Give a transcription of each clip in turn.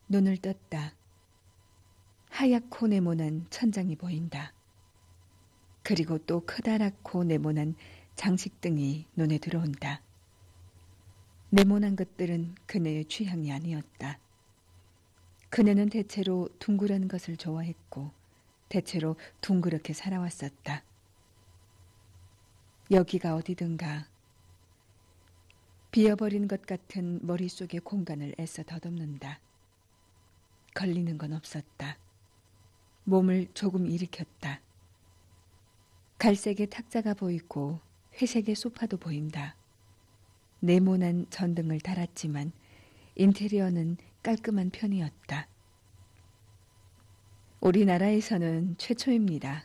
눈을 떴다. 하얗고 네모난 천장이 보인다. 그리고 또 커다랗고 네모난 장식등이 눈에 들어온다. 네모난 것들은 그녀의 취향이 아니었다. 그녀는 대체로 둥그런 것을 좋아했고 대체로 둥그렇게 살아왔었다. 여기가 어디든가 비어버린 것 같은 머릿속의 공간을 애써 더듬는다. 걸리는 건 없었다. 몸을 조금 일으켰다. 갈색의 탁자가 보이고 회색의 소파도 보인다. 네모난 전등을 달았지만 인테리어는 깔끔한 편이었다. 우리나라에서는 최초입니다.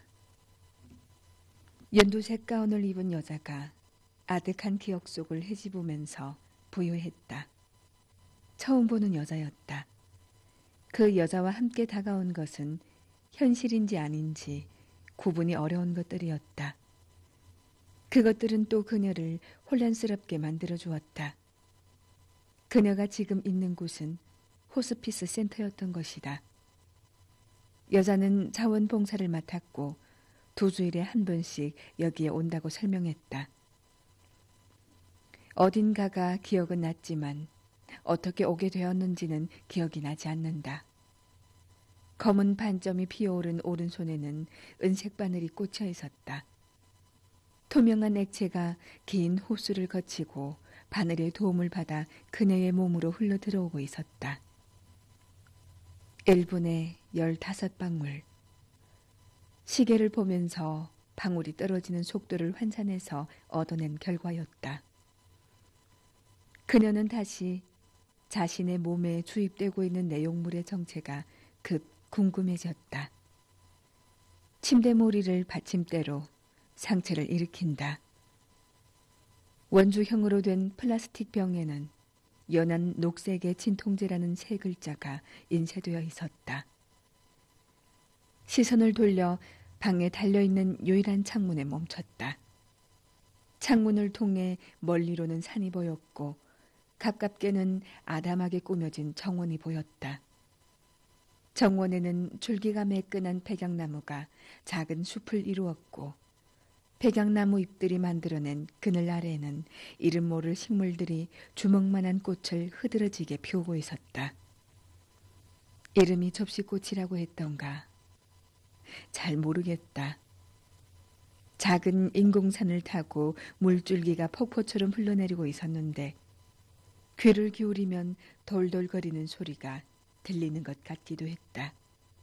연두색 가운을 입은 여자가 아득한 기억 속을 헤집으면서 부유했다. 처음 보는 여자였다. 그 여자와 함께 다가온 것은 현실인지 아닌지 구분이 어려운 것들이었다. 그것들은 또 그녀를 혼란스럽게 만들어 주었다. 그녀가 지금 있는 곳은 호스피스 센터였던 것이다. 여자는 자원봉사를 맡았고 2주일에 한 번씩 여기에 온다고 설명했다. 어딘가가 기억은 났지만 어떻게 오게 되었는지는 기억이 나지 않는다. 검은 반점이 피어오른 오른손에는 은색 바늘이 꽂혀 있었다. 투명한 액체가 긴 호수를 거치고 바늘의 도움을 받아 그녀의 몸으로 흘러 들어오고 있었다. 1분에 15방울. 시계를 보면서 방울이 떨어지는 속도를 환산해서 얻어낸 결과였다. 그녀는 다시 자신의 몸에 주입되고 있는 내용물의 정체가 급 궁금해졌다. 침대모리를 받침대로 상처를 일으킨다. 원주형으로 된 플라스틱 병에는 연한 녹색의 진통제라는 세 글자가 인쇄되어 있었다. 시선을 돌려 방에 달려있는 유일한 창문에 멈췄다. 창문을 통해 멀리로는 산이 보였고 가깝게는 아담하게 꾸며진 정원이 보였다. 정원에는 줄기가 매끈한 백양나무가 작은 숲을 이루었고 백양나무 잎들이 만들어낸 그늘 아래에는 이름 모를 식물들이 주먹만한 꽃을 흐드러지게 피우고 있었다. 이름이 접시꽃이라고 했던가? 잘 모르겠다. 작은 인공산을 타고 물줄기가 폭포처럼 흘러내리고 있었는데 귀를 기울이면 돌돌거리는 소리가 들리는 것 같기도 했다.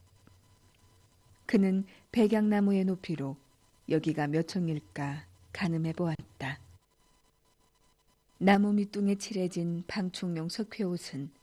그는 백양나무의 높이로 여기가 몇 층일까 가늠해 보았다. 나무 밑둥에 칠해진 방충용 석회옷은